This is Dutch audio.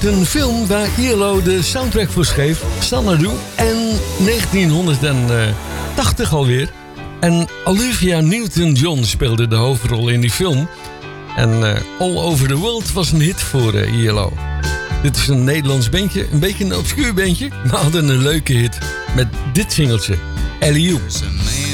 Een film waar ILO de soundtrack voor schreef, Xanadu, en 1980 alweer. En Olivia Newton-John speelde de hoofdrol in die film. En All Over The World was een hit voor ILO. Dit is een Nederlands bandje, een beetje een obscuur bandje, maar hadden een leuke hit met dit singeltje, Alley-Oop.